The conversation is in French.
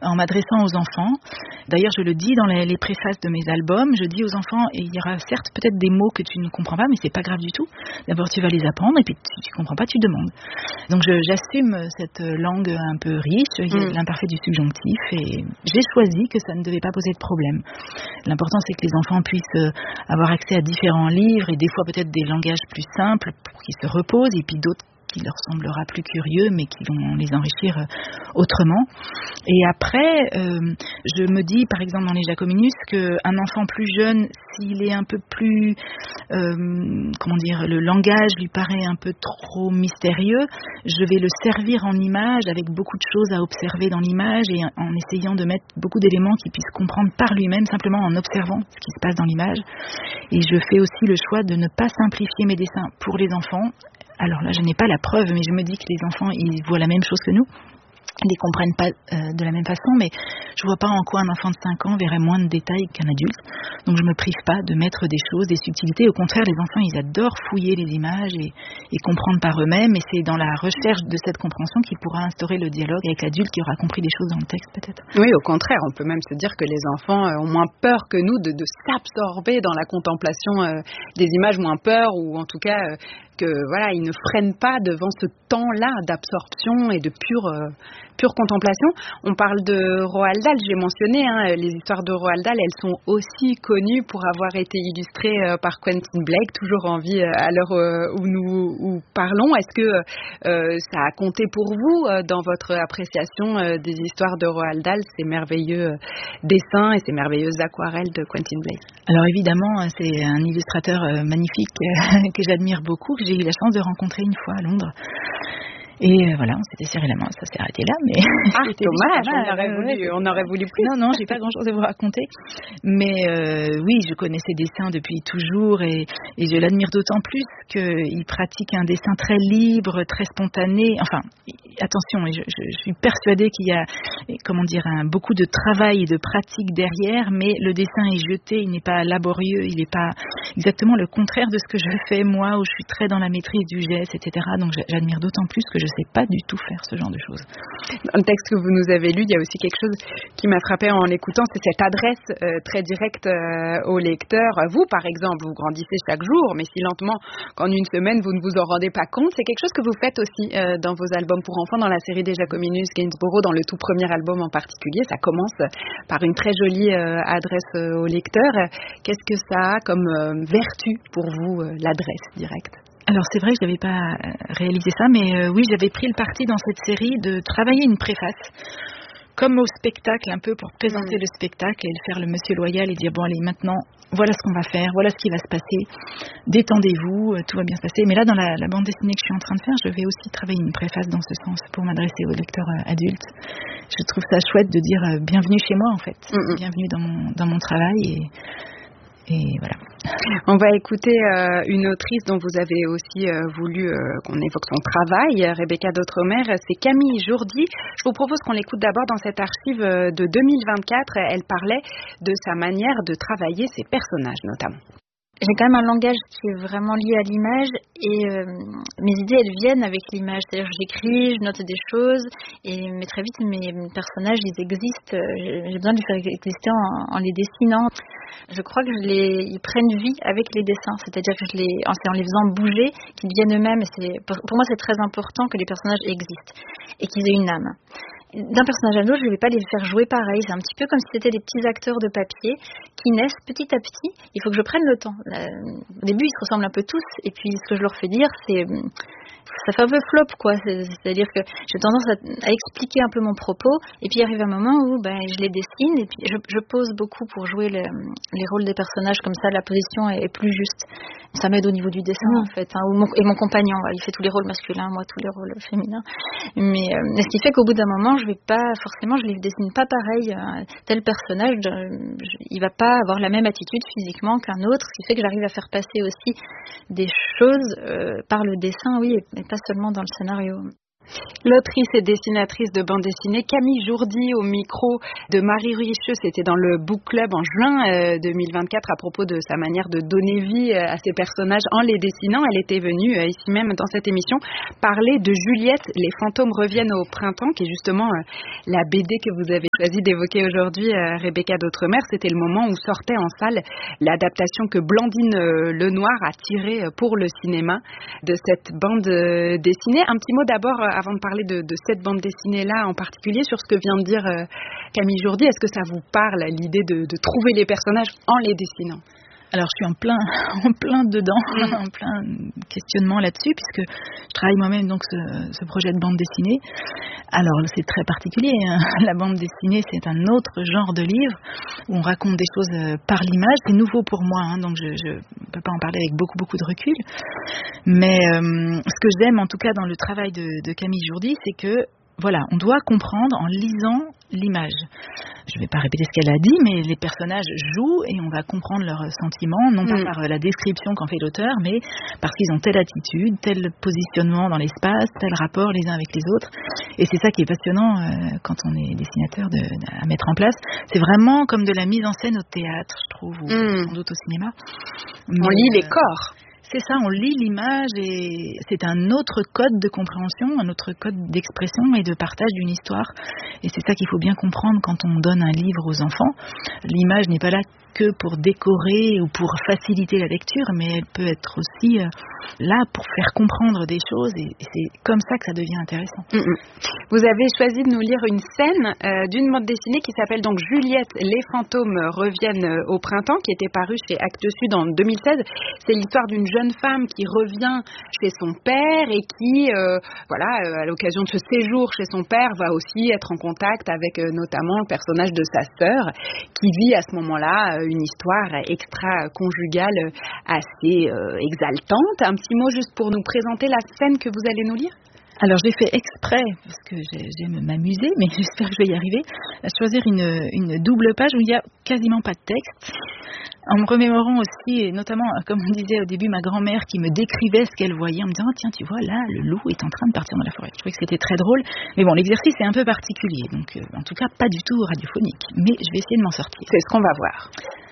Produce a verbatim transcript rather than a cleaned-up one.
en m'adressant aux enfants. D'ailleurs, je le dis dans les, les préfaces de mes albums, je dis aux enfants, et il y aura certes peut-être des mots que tu ne comprends pas, mais c'est pas grave du tout. D'abord, tu vas les apprendre, et puis si tu comprends pas, tu demandes. Donc, je, j'assume cette langue un peu riche, il y a de l'imparfait du subjonctif, et j'ai choisi que ça ne devait pas poser de problème. L'important, c'est que les enfants puissent avoir accès à différents livres, et des fois peut-être des langages plus simples pour qu'ils se reposent, et puis d'autres qui leur semblera plus curieux, mais qui vont les enrichir autrement. Et après, euh, je me dis, par exemple, dans les Jacominus, qu'un enfant plus jeune, s'il est un peu plus, euh, comment dire, le langage lui paraît un peu trop mystérieux, je vais le servir en image, avec beaucoup de choses à observer dans l'image, et en essayant de mettre beaucoup d'éléments qu'il puisse comprendre par lui-même, simplement en observant ce qui se passe dans l'image. Et je fais aussi le choix de ne pas simplifier mes dessins pour les enfants. Alors là, je n'ai pas la preuve, mais je me dis que les enfants, ils voient la même chose que nous. Ils ne les comprennent pas euh, de la même façon, mais je ne vois pas en quoi un enfant de cinq ans verrait moins de détails qu'un adulte. Donc je ne me prive pas de mettre des choses, des subtilités. Au contraire, les enfants, ils adorent fouiller les images et, et comprendre par eux-mêmes. Et c'est dans la recherche de cette compréhension qu'il pourra instaurer le dialogue avec l'adulte qui aura compris des choses dans le texte, peut-être. Oui, au contraire, on peut même se dire que les enfants ont moins peur que nous de, de s'absorber dans la contemplation euh, des images, moins peur, ou en tout cas... Euh, que voilà, ils ne freinent pas devant ce temps-là d'absorption et de pure, euh, pure contemplation. On parle de Roald Dahl, j'ai mentionné, hein, les histoires de Roald Dahl, elles sont aussi connues pour avoir été illustrées euh, par Quentin Blake, toujours en vie euh, à l'heure euh, où nous où parlons. Est-ce que euh, ça a compté pour vous euh, dans votre appréciation euh, des histoires de Roald Dahl, ces merveilleux euh, dessins et ces merveilleuses aquarelles de Quentin Blake? Alors évidemment, c'est un illustrateur euh, magnifique euh, que j'admire beaucoup, que j'ai eu la chance de rencontrer une fois à Londres. Et euh, voilà, on s'était serré la main, ça s'est arrêté là, mais... Ah, dommage, on aurait, voulu, on aurait voulu plus. Non, non, j'ai pas grand-chose à vous raconter. Mais euh, oui, je connais ses dessins depuis toujours et, et je l'admire d'autant plus qu'il pratique un dessin très libre, très spontané. Enfin, attention, je, je, je suis persuadée qu'il y a, comment dire, un, beaucoup de travail et de pratique derrière, mais le dessin est jeté, il n'est pas laborieux, il n'est pas exactement le contraire de ce que je fais moi, où je suis très dans la maîtrise du geste, et cetera. Donc j'admire d'autant plus que je ne sais pas du tout faire ce genre de choses. Dans le texte que vous nous avez lu, il y a aussi quelque chose qui m'a frappé en l'écoutant, c'est cette adresse euh, très directe euh, au lecteur. Vous, par exemple, vous grandissez chaque jour, mais si lentement qu'en une semaine, vous ne vous en rendez pas compte. C'est quelque chose que vous faites aussi euh, dans vos albums pour enfants, dans la série des Jacominus Gainsborough, dans le tout premier album en particulier. Ça commence par une très jolie euh, adresse euh, au lecteur. Qu'est-ce que ça a comme euh, vertu pour vous, euh, l'adresse directe ? Alors c'est vrai que je n'avais pas réalisé ça, mais euh, oui, j'avais pris le parti dans cette série de travailler une préface, comme au spectacle un peu, pour présenter mmh. le spectacle et faire le monsieur loyal et dire bon allez maintenant, voilà ce qu'on va faire, voilà ce qui va se passer, détendez-vous, tout va bien se passer. Mais là dans la, la bande dessinée que je suis en train de faire, je vais aussi travailler une préface dans ce sens pour m'adresser aux lecteurs euh, adultes. Je trouve ça chouette de dire euh, bienvenue chez moi en fait, mmh. bienvenue dans mon, dans mon travail et... Et voilà. On va écouter euh, une autrice dont vous avez aussi euh, voulu euh, qu'on évoque son travail, Rebecca d'Outremer, c'est Camille Jourdi. Je vous propose qu'on l'écoute d'abord dans cette archive de deux mille vingt-quatre. Elle parlait de sa manière de travailler ses personnages notamment. J'ai quand même un langage qui est vraiment lié à l'image et euh, mes idées elles viennent avec l'image, c'est-à-dire que j'écris, je note des choses et mais très vite mes personnages ils existent, j'ai besoin de les faire exister en, en les dessinant. Je crois que je les, ils prennent vie avec les dessins, c'est-à-dire que je les, en, en les faisant bouger, qu'ils deviennent eux-mêmes. Et c'est, pour, pour moi c'est très important que les personnages existent et qu'ils aient une âme. D'un personnage à l'autre, je ne vais pas les faire jouer pareil. C'est un petit peu comme si c'était des petits acteurs de papier qui naissent petit à petit. Il faut que je prenne le temps. Au début, ils se ressemblent un peu tous. Et puis, ce que je leur fais dire, c'est... ça fait un peu flop, quoi. C'est, c'est-à-dire que j'ai tendance à, à expliquer un peu mon propos. Et puis, il arrive un moment où ben, je les dessine. Et puis, je, je pose beaucoup pour jouer le, les rôles des personnages. Comme ça, la position est, est plus juste. Ça m'aide au niveau du dessin, mmh. en fait. Hein, ou mon, et mon compagnon, il fait tous les rôles masculins, moi, tous les rôles féminins. Mais euh, ce qui fait qu'au bout d'un moment, je vais pas, forcément, je les dessine pas pareil. Euh, tel personnage, euh, je, il va pas avoir la même attitude physiquement qu'un autre. Ce qui fait que j'arrive à faire passer aussi des choses euh, par le dessin, oui, et, et pas seulement dans le scénario. L'autrice et dessinatrice de bande dessinée Camille Jourdi au micro de Marie Richeux, c'était dans le Book Club en juin euh, deux mille vingt-quatre à propos de sa manière de donner vie euh, à ses personnages en les dessinant. Elle était venue euh, ici même dans cette émission parler de Juliette, Les fantômes reviennent au printemps, qui est justement euh, la B D que vous avez choisi d'évoquer aujourd'hui, euh, Rebecca d'Outremer. C'était le moment où sortait en salle l'adaptation que Blandine euh, Lenoir a tirée euh, pour le cinéma de cette bande euh, dessinée. Un petit mot d'abord euh, avant de parler de, de cette bande dessinée-là en particulier, sur ce que vient de dire euh, Camille Jourdi. Est-ce que ça vous parle, l'idée de, de trouver les personnages en les dessinant? Alors, je suis en plein, en plein dedans, mmh. en plein questionnement là-dessus, puisque je travaille moi-même donc ce, ce projet de bande dessinée. Alors, c'est très particulier, hein. La bande dessinée, c'est un autre genre de livre où on raconte des choses par l'image. C'est nouveau pour moi, hein, donc je ne peux pas en parler avec beaucoup, beaucoup de recul. Mais euh, ce que j'aime, en tout cas, dans le travail de, de Camille Jourdi, c'est que voilà, on doit comprendre en lisant l'image. Je ne vais pas répéter ce qu'elle a dit, mais les personnages jouent et on va comprendre leurs sentiments, non pas mmh. par la description qu'en fait l'auteur, mais parce qu'ils ont telle attitude, tel positionnement dans l'espace, tel rapport les uns avec les autres. Et c'est ça qui est passionnant euh, quand on est dessinateur de, de, à mettre en place. C'est vraiment comme de la mise en scène au théâtre, je trouve, ou mmh. sans doute au cinéma. Mais, on lit les corps. C'est ça, on lit l'image et c'est un autre code de compréhension, un autre code d'expression et de partage d'une histoire. Et c'est ça qu'il faut bien comprendre quand on donne un livre aux enfants. L'image n'est pas là que pour décorer ou pour faciliter la lecture, mais elle peut être aussi euh, là pour faire comprendre des choses et, et c'est comme ça que ça devient intéressant. Mm-hmm. Vous avez choisi de nous lire une scène euh, d'une bande dessinée qui s'appelle donc Juliette, Les fantômes reviennent au printemps, qui était parue chez Actes Sud en deux mille seize. C'est l'histoire d'une jeune femme qui revient chez son père et qui, euh, voilà, euh, à l'occasion de ce séjour chez son père, va aussi être en contact avec euh, notamment le personnage de sa sœur, qui vit à ce moment-là euh, une histoire extra-conjugale assez euh, exaltante. Un petit mot juste pour nous présenter la scène que vous allez nous lire? Alors j'ai fait exprès, parce que j'aime m'amuser, mais j'espère que je vais y arriver, à choisir une, une double page où il n'y a quasiment pas de texte, en me remémorant aussi, et notamment, comme on disait au début, ma grand-mère qui me décrivait ce qu'elle voyait, en me disant oh, « tiens, tu vois, là, le loup est en train de partir dans la forêt ». Je trouvais que c'était très drôle, mais bon, l'exercice est un peu particulier, donc euh, en tout cas pas du tout radiophonique, mais je vais essayer de m'en sortir. C'est ce qu'on va voir.